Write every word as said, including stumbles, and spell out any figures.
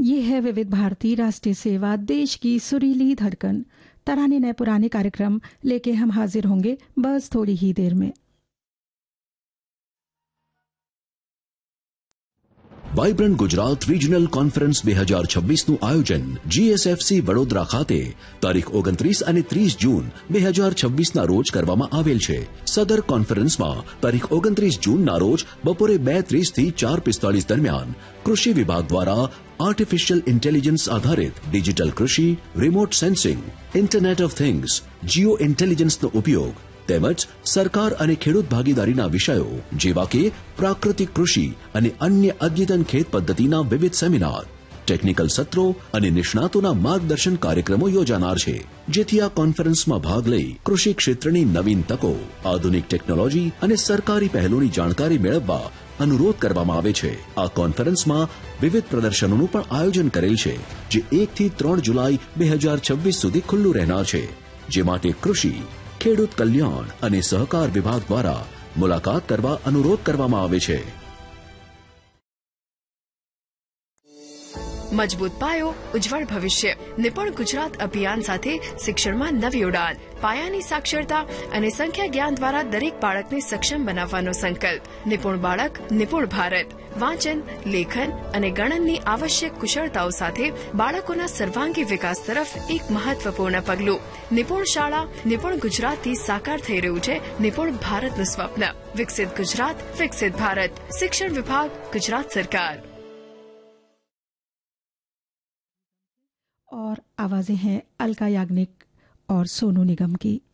ये है विविध भारती राष्ट्रीय सेवा, देश की सुरीली धड़कन। तराने नए पुराने कार्यक्रम लेके हम हाजिर होंगे बस थोड़ी ही देर में। વાઇબ્રન્ટ ગુજરાત રિજનલ કોન્ફરન્સ બે હજાર છવ્વીસનું આયોજન જીએસએફસી વડોદરા ખાતે તારીખ ઓગણત્રીસ અને ત્રીસ જૂન બે હજાર છવ્વીસના રોજ કરવામાં આવેલ છે. સદર કોન્ફરન્સમાં તારીખ ઓગણત્રીસ જૂનના રોજ બપોરે બે ત્રીસ થી ચાર પિસ્તાળીસ દરમિયાન કૃષિ વિભાગ દ્વારા આર્ટિફિશિયલ ઇન્ટેલિજન્સ આધારિત ડિજિટલ કૃષિ, remote sensing, internet of things, Jio ઇન્ટેલિજન્સનો ઉપયોગ તેમજ સરકાર અને ખેડૂત ભાગીદારીના વિષયો જેવા કે પ્રાકૃતિક કૃષિ અને અન્ય અદ્યતન ખેત પદ્ધતિના વિવિધ સેમિનાર, ટેકનિકલ સત્રો અને નિષ્ણાતોના માર્ગદર્શન કાર્યક્રમો યોજાનાર છે, જેથી આ કોન્ફરન્સમાં ભાગ લઈ કૃષિ ક્ષેત્રની નવીન તકો, આધુનિક ટેકનોલોજી અને સરકારી પહેલોની જાણકારી મેળવવા અનુરોધ કરવામાં આવે છે. આ કોન્ફરન્સમાં વિવિધ પ્રદર્શનોનું પણ આયોજન કરેલ છે, જે એક થી ત્રણ જુલાઈ બે હજાર છવ્વીસ સુધી ખુલ્લું રહેનાર છે, જે માટે કૃષિ, ખેડૂત કલ્યાણ અને સહકાર વિભાગ દ્વારા મુલાકાત કરવા અનુરોધ કરવામાં આવે છે. મજબૂત પાયો, ઉજ્જવળ ભવિષ્ય. નિપુણ ગુજરાત અભિયાન સાથે શિક્ષણમાં નવી ઉડાન. પાયાની સાક્ષરતા અને સંખ્યા જ્ઞાન દ્વારા દરેક બાળકને સક્ષમ બનાવવાનો સંકલ્પ. નિપુણ બાળક, નિપુણ ભારત. વાંચન, લેખન અને ગણનની આવશ્યક કુશળતાઓ સાથે બાળકોના સર્વાંગી વિકાસ તરફ એક મહત્વપૂર્ણ પગલું. નિપુણ શાળા, નિપુણ ગુજરાતથી સાકાર થઈ રહ્યું છે નિપુણ ભારતનું સ્વપ્ન. વિકસિત ગુજરાત, વિકસિત ભારત. શિક્ષણ વિભાગ, ગુજરાત સરકાર. और आवाजें हैं अलका याग्निक और सोनू निगम की.